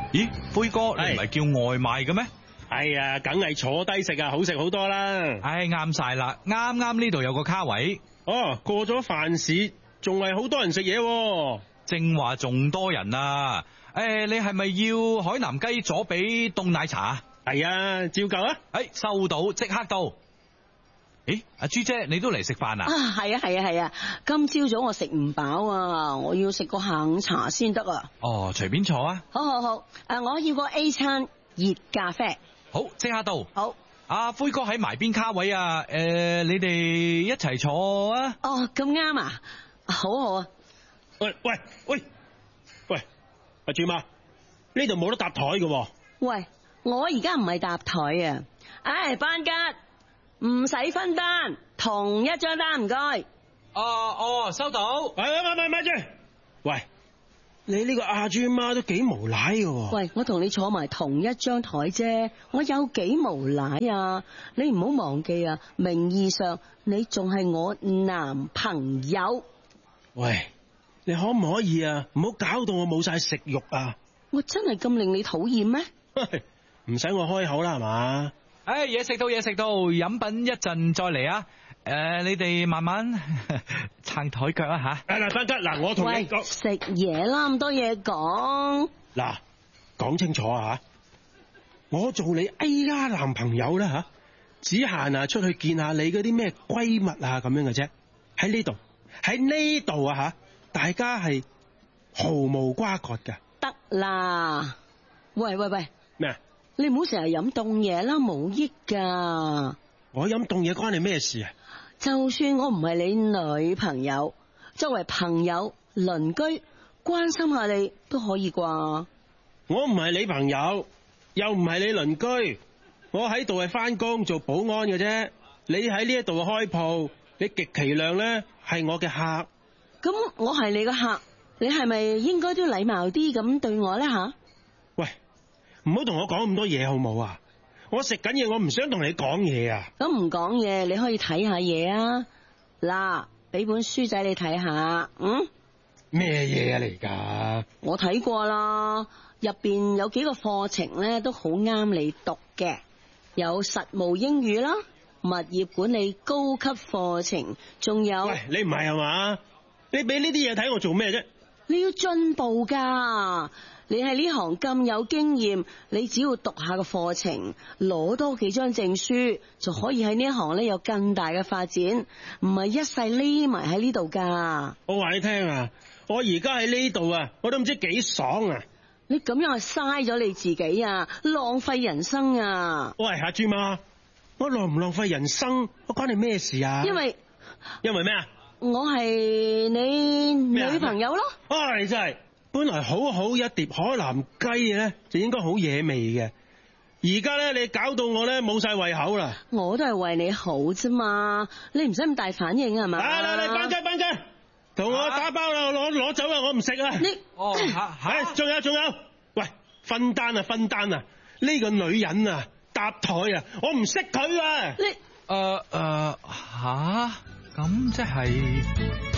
咦，灰哥，你唔係叫外賣嘅咩？ 哎呀，梗係坐低食啊，好食好多啦。 唉，啱晒啦，啱呢度有個卡位。 哦，過咗飯市，仲係好多人食嘢。 正話仲多人啊！你係咪要海南雞左比凍奶茶？ 係啊，照舊啊。 收到，即刻到。咦，阿朱姐，你都嚟食飯啊？ 係啊，今朝早我食唔飽啊，我要食個下午茶先得啊。 哦，隨便坐啊。 好，我要個 A 餐熱咖啡。 好，即刻到。 好。 阿灰哥喺埋邊卡位啊？你哋一齊坐啊？ 哦，咁啱啊，好啊。 喂，阿朱媽，呢度冇得搭台嘅。 喂，我而家唔係搭台啊。班吉，唔使分單，同一張單唔該。 哦，收到。 咪住。喂，你呢個阿朱媽都幾無賴嘅。 喂，我同你坐埋同一張台啫，我有幾無賴啊？你唔好忘記啊，名義上你仲係我男朋友。 喂，你可唔可以啊？唔好搞到我冇晒食慾啊！ 我真係咁令你討厭咩？ 唔使我開口啦，係嘛？ 嘢食到，飲品一陣再嚟啊！你哋慢慢撐台腳啊吓。 嗱，班吉，嗱，我同你講食嘢啦，咁多嘢講。 嗱，講清楚啊吓！我做你 A 加男朋友啦吓，只限啊出去見下你嗰啲咩閨蜜啊咁樣嘅啫。喺呢度啊吓，大家係毫無瓜葛噶。 得啦，喂， 咩啊？ 你唔好成日飲凍嘢啦，冇益噶。 我飲凍嘢關你咩事啊？ 就算我唔係你女朋友，作為朋友、鄰居，關心下你都可以啩？ 我唔係你朋友，又唔係你鄰居，我喺度係翻工做保安嘅啫。你喺呢一度開鋪，你極其量咧係我嘅客。 咁我係你個客，你係咪應該都禮貌啲咁對我咧吓？ 喂，唔好同我講咁多嘢好冇啊！我食緊嘢，我唔想同你講嘢啊！ 咁唔講嘢，你可以睇下嘢啊！嗱，俾本書仔你睇下， 咩嘢啊嚟噶？ 我睇過啦，入邊有幾個課程咧都好啱你讀嘅，有實務英語啦、物業管理高級課程，仲有。 喂，你唔係嘛？你俾呢啲嘢睇我做咩啫？ 你要進步噶，你喺呢行咁有經驗，你只要讀下個課程，攞多幾張證書，就可以喺呢一行咧有更大嘅發展，唔係一世匿埋喺呢度噶。 我話你聽啊，我而家喺呢度啊，我都唔知幾爽啊！ 你咁樣係嘥咗你自己啊，浪費人生啊！ 喂，阿朱媽，我浪唔浪費人生，我關你咩事啊？ 因為咩啊？ 我係你女朋友咯。 你真係本來好好一碟海南雞咧，就應該好惹味嘅。而家咧，你搞到我咧冇晒胃口啦。 我都係為你好啫嘛，你唔使咁大反應係嘛？ 嚟，班雞，同我打包啦，攞走啊！我唔食啊！ 你仲有，喂，分單啊！呢個女人啊，搭台啊，我唔識佢啊！ 你咁即係。